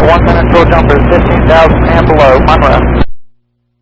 1 minute short jumper is 15,000 and below, Monroe.